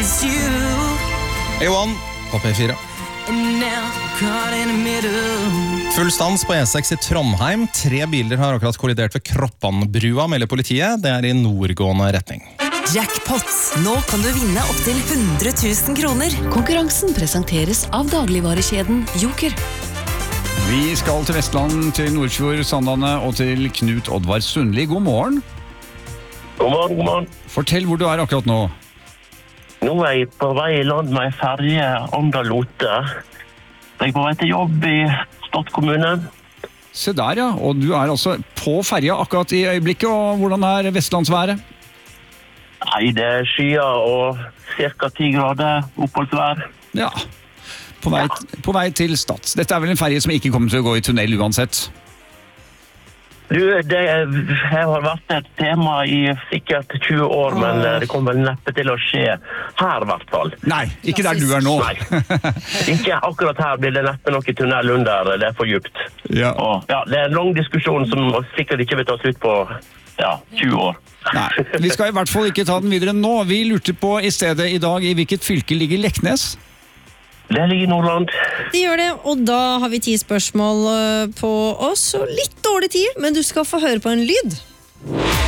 it's you. A1 på P4. And now caught in the middle. Full stans på E6 i Trondheim. 3 biler har akkurat kollidert ved Kroppanbrua, melder politiet. Det i nordgående retning. Jackpot. Nå kan du vinne opp til 100 000 kroner. Konkurransen presenteres av dagligvarekjeden Joker. Vi skal til Vestland, til Nordfjord, Sandane og til Knut Oddvar Sundli. God morgen. God morgen, god morgen. Fortell hvor du akkurat nå. Nå jeg på vei i land med en ferje Andalote. Jeg på vei til jobb i Stad kommune. Se der, ja. Og du altså på ferja akkurat i øyeblikket. Og hvordan vestlandsværet? Nei, det skyer og ca. 10 grader oppholdsvær. Ja, på vei til Stads. Dette vel en ferje som ikke kommer til å gå i tunnel uansett? Du, det har vært et tema i sikkert 20 år, men det kommer vel neppe til å skje her i hvert fall. Nei, ikke der du nå. Nei, ikke akkurat her blir det neppe noe tunnel under, det for djupt. Ja. Og, ja, det en lang diskusjon som sikkert ikke vil ta slutt på 20 år. Nei, vi skal i hvert fall ikke ta den videre nå. Vi lurte på i stedet i dag, i hvilket fylke ligger Leknes? Det ligger i Nordland. Det gjør det, og da har vi 10 spørsmål på oss, og litt dårlig tid, men du skal få høre på en lyd.